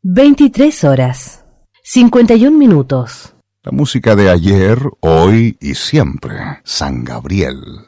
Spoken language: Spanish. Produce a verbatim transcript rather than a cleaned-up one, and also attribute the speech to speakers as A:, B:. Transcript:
A: veintitrés horas, cincuenta y un minutos.
B: La música de ayer, hoy y siempre. San Gabriel.